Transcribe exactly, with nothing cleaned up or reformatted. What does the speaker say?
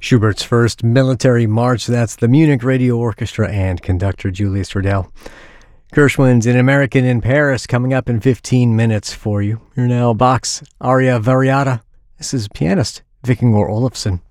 Schubert's first military march. That's the Munich Radio Orchestra and conductor Julius Riddell. Gershwin's An American in Paris coming up in fifteen minutes for you. You're now Bach's Aria Variata. This is pianist Vikingur Olafsson.